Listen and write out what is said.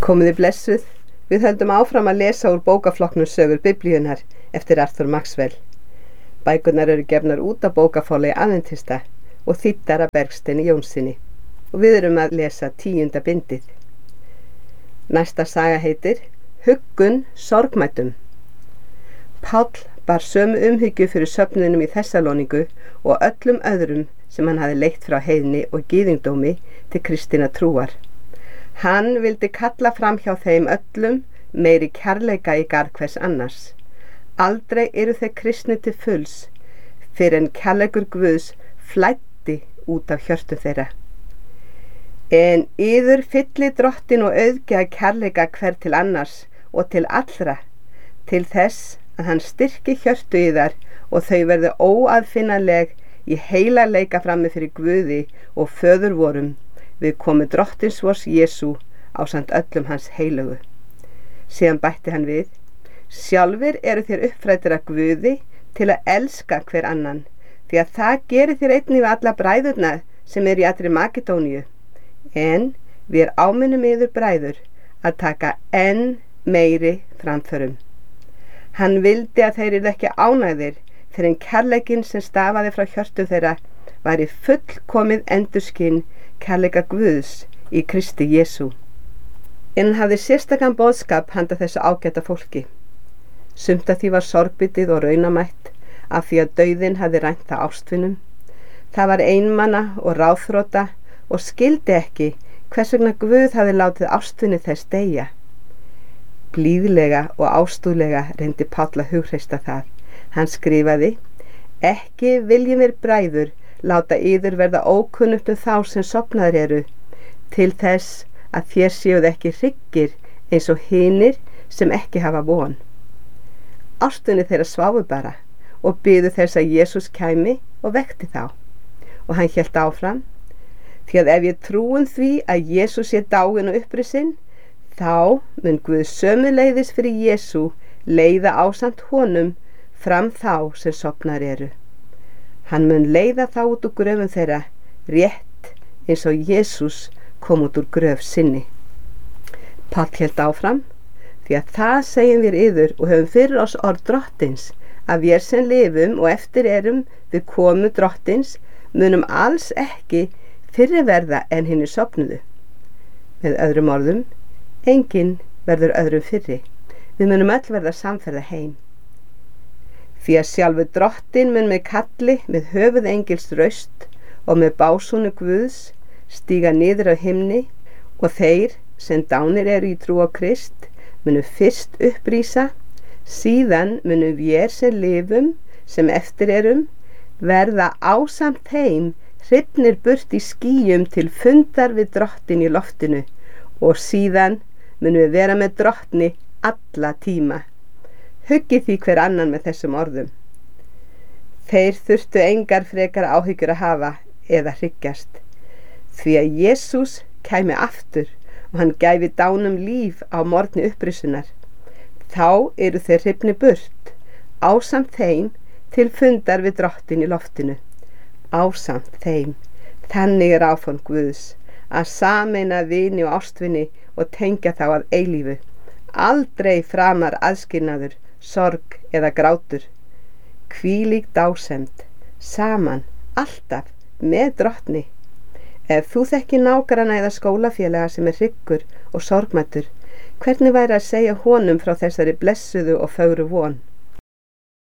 Komiði blessuð, við höldum áfram að lesa úr bókaflokknum Sögur Biblíunnar eftir Arthur Maxwell. Bækurnar eru gefnar út af bókaforlagi Adventista og þýddar af Bergsteini Jónssyni og við erum að lesa 10. bindið. Næsta saga heitir Huggun sorgmæddum. Páll bar sömu umhyggju fyrir söfnuðinum í Þessalóníku og öllum öðrum sem hann hafi leitt frá heiðni og gyðingdómi til kristinnar trúar. Hann vildi kalla fram hjá þeim öllum meiri kærleika í garð hvers annars. Aldrei eru þeir kristni til fulls fyrir en kærleikur Guðs flæddi út af hjörtu þeirra. En yður fylli drottin og auðgja kærleika hver til annars og til allra, til þess að hann styrki hjörtu yðar og þau verði óaðfinnanleg í heila leika frammi fyrir Guði og föður vorum við komu drottins vors Jesú ásamt öllum hans heilögu. Síðan bætti hann við: sjálfir eru þér uppfræddir af Guði til að elska hver annan, því að það gerir þér einnig við alla bræðurna sem eru í allri Makedóníu. En við áminnum yður bræður að taka enn meiri framförum. Hann vildi að þeir eru ekki ánægðir fyrir en kærleikin sem stafaði frá hjörtu þeirra væri fullkomið endurskinn kærleika Guðs í Kristi Jesú. En hann hafði sérstakan boðskap handa þessu ágæta fólki. Sumt af því var sorgbitið og raunamætt af því að dauðinn hafði rænt það ástvinum. Það var einmana og ráðþrota og skildi ekki hvers vegna Guð hafði látið ástvinni þess deyja. Blíðlega og ástúðlega reyndi Páll að hughreysta það. Hann skrifaði: ekki viljum við bræður láta yður verða ókunnugt þá sem sofnaðir eru, til þess að þér séuð ekki hryggir eins og hinir sem ekki hafa von. Ástvini þeirra sváfu bara og biðu þess að Jesús kæmi og vekti þá. Og hann hélt áfram: því að ef ég trúum því að Jesús sé dáinn og upprisinn, þá mun Guð sömuleiðis fyrir Jesú leiða ásamt honum fram þá sem sofnaðir eru. Hann mun leiða þá út úr gröfum þeirra, rétt eins og Jesús kom út úr gröf sinni. Páll hélt áfram: því að það segjum við yður og höfum fyrir oss orð drottins, að við sem lifum og eftir erum við komu drottins munum alls ekki fyrri verða en hinni sofnuðu. Með öðrum orðum, enginn verður öðrum fyrri. Við munum öll verða samferða heim. Því að sjálfur drottin mun með kalli með höfuð engils raust og með básúnu Guðs stíga niður á himni og þeir sem dánir eru í trú á Krist munu fyrst upprísa, síðan munu vér sem lifum, sem eftir erum, verða ásamt þeim hrifnir burt í skýjum til fundar við drottin í loftinu og síðan munu við vera með drottni alla tíma. Huggið því hver annan með þessum orðum. Þeir þurftu engar frekar áhyggjur að hafa eða hryggjast, því að Jesús kæmi aftur og hann gæfi dánum líf á morgni upprisunar. Þá eru þeir hrifnir burt, ásamt þeim til fundar við drottin í loftinu. Ásamt þeim, þannig er áform Guðs, að sameina vini og ástvini og tengja þá að eilífu. Aldrei framar aðskilnaður, sorg eða grátur. Hvílík dásemd, saman, alltaf, með drottni. Ef þú þekki nágranna eða skólafélaga sem er hryggur og sorgmæddur, hvernig væri að segja honum frá þessari blessuðu og fögru von?